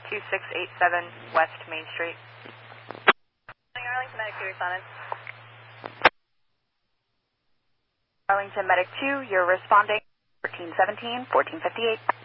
2687 West Main Street. Arlington Medic 2 responded. Arlington Medic 2, you're responding 1417, 1458.